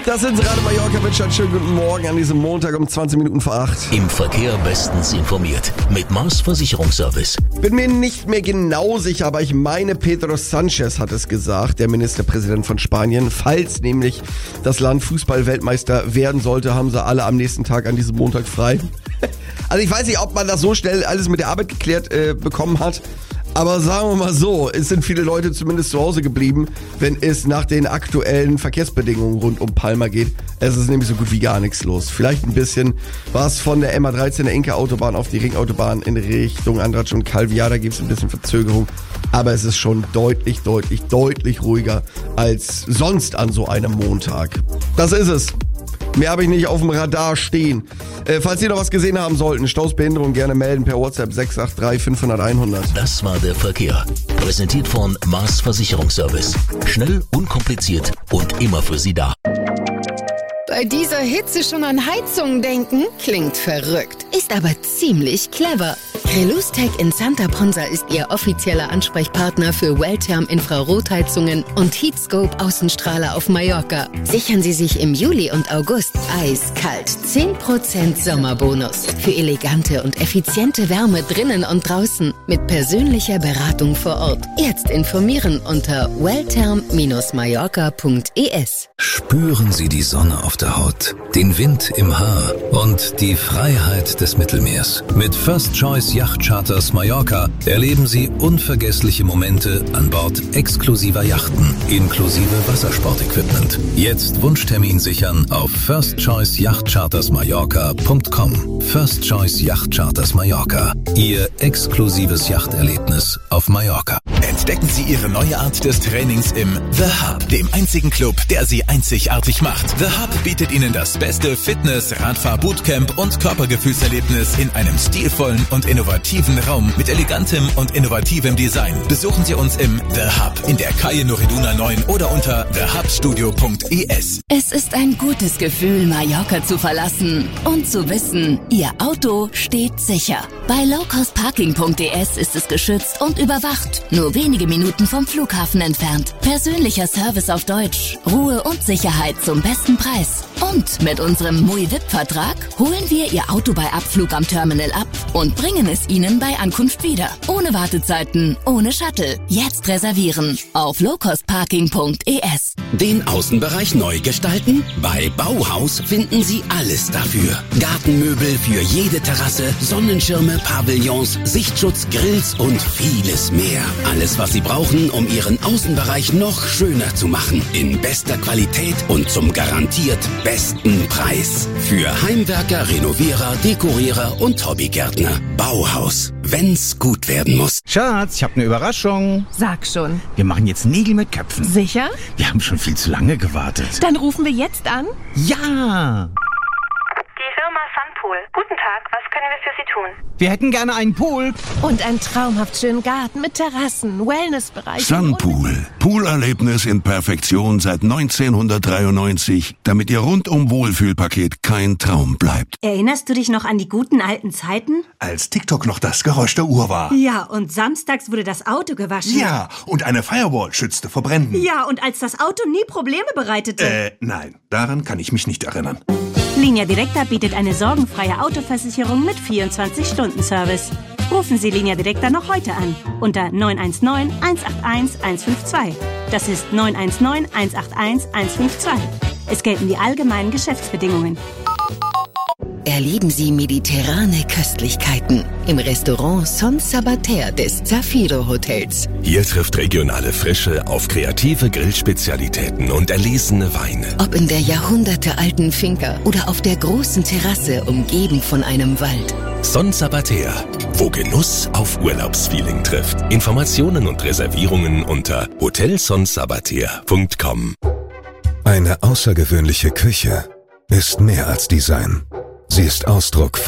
Das sind Radio Mallorca. Einen schönen guten Morgen an diesem Montag um 20 Minuten vor 8. Im Verkehr bestens informiert mit Mars Versicherungsservice. Bin mir nicht mehr genau sicher, aber ich meine, Pedro Sánchez hat es gesagt, der Ministerpräsident von Spanien. Falls nämlich das Land Fußball-Weltmeister werden sollte, haben sie alle am nächsten Tag an diesem Montag frei. Also ich weiß nicht, ob man das so schnell alles mit der Arbeit geklärt bekommen hat. Aber sagen wir mal so, es sind viele Leute zumindest zu Hause geblieben, wenn es nach den aktuellen Verkehrsbedingungen rund um Palma geht. Es ist nämlich so gut wie gar nichts los. Vielleicht ein bisschen was von der MA13, der Inka-Autobahn auf die Ringautobahn in Richtung Andratx und Calviá. Da gibt es ein bisschen Verzögerung. Aber es ist schon deutlich ruhiger als sonst an so einem Montag. Das ist es. Mehr habe ich nicht auf dem Radar stehen. Falls Sie noch was gesehen haben sollten, Staus, Behinderung, gerne melden per WhatsApp 683 500 100. Das war der Verkehr. Präsentiert von Mars Versicherungsservice. Schnell, unkompliziert und immer für Sie da. Bei dieser Hitze schon an Heizungen denken? Klingt verrückt, ist aber ziemlich clever. Relustech in Santa Ponsa ist Ihr offizieller Ansprechpartner für Welltherm Infrarotheizungen und Heatscope Außenstrahler auf Mallorca. Sichern Sie sich im Juli und August eiskalt 10% Sommerbonus für elegante und effiziente Wärme drinnen und draußen mit persönlicher Beratung vor Ort. Jetzt informieren unter welltherm-mallorca.es. Spüren Sie die Sonne auf der Haut, den Wind im Haar und die Freiheit des Mittelmeers. Mit First Choice Yacht Charters Mallorca erleben Sie unvergessliche Momente an Bord exklusiver Yachten, inklusive Wassersportequipment. Jetzt Wunschtermin sichern auf firstchoiceyachtchartersmallorca.com. First Choice Yacht Charters Mallorca. Ihr exklusives Yachterlebnis auf Mallorca. Entdecken Sie Ihre neue Art des Trainings im The Hub, dem einzigen Club, der Sie einzigartig macht. The Hub bietet Ihnen das beste Fitness-, Radfahr-Bootcamp und Körpergefühlserlebnis in einem stilvollen und innovativen Raum mit elegantem und innovativem Design. Besuchen Sie uns im The Hub in der Calle Noreduna 9 oder unter thehubstudio.es. Es ist ein gutes Gefühl, Mallorca zu verlassen und zu wissen, Ihr Auto steht sicher. Bei lowcostparking.es ist es geschützt und überwacht. Nur wenige Minuten vom Flughafen entfernt. Persönlicher Service auf Deutsch. Ruhe und Sicherheit zum besten Preis. Und mit unserem MUI-VIP-Vertrag holen wir Ihr Auto bei Abflug am Terminal ab und bringen es Ihnen bei Ankunft wieder. Ohne Wartezeiten, ohne Shuttle. Jetzt reservieren auf lowcostparking.es. Den Außenbereich neu gestalten? Bei Bauhaus finden Sie alles dafür. Gartenmöbel für jede Terrasse, Sonnenschirme, Pavillons, Sichtschutz, Grills und vieles mehr. Alles, was Sie brauchen, um Ihren Außenbereich noch schöner zu machen. In bester Qualität und zum garantiert besten Preis. Für Heimwerker, Renovierer, Dekorierer und Hobbygärtner. Bauhaus. Wenn's gut werden muss. Schatz, ich habe eine Überraschung. Sag schon. Wir machen jetzt Nägel mit Köpfen. Sicher? Wir haben schon viel zu lange gewartet. Dann rufen wir jetzt an. Ja! Die Firma Sunpool. Guten Tag, was können wir für Sie tun? Wir hätten gerne einen Pool. Und einen traumhaft schönen Garten mit Terrassen, Wellnessbereich. Sunpool. Poolerlebnis in Perfektion seit 1993, damit Ihr rundum Wohlfühlpaket kein Traum bleibt. Erinnerst du dich noch an die guten alten Zeiten? Als TikTok noch das Geräusch der Uhr war. Ja, und samstags wurde das Auto gewaschen. Ja, und eine Firewall schützte vor Bränden. Ja, und als das Auto nie Probleme bereitete. Nein, daran kann ich mich nicht erinnern. Linia Directa bietet eine sorgenfreie Autoversicherung mit 24-Stunden-Service. Rufen Sie Linia Directa noch heute an unter 919 181 152. Das ist 919 181 152. Es gelten die allgemeinen Geschäftsbedingungen. Erleben Sie mediterrane Köstlichkeiten im Restaurant Son Sabater des Zafiro Hotels. Hier trifft regionale Frische auf kreative Grillspezialitäten und erlesene Weine. Ob in der jahrhundertealten Finca oder auf der großen Terrasse umgeben von einem Wald. Son Sabater, wo Genuss auf Urlaubsfeeling trifft. Informationen und Reservierungen unter hotelsonsabater.com. Eine außergewöhnliche Küche ist mehr als Design. Sie ist Ausdruck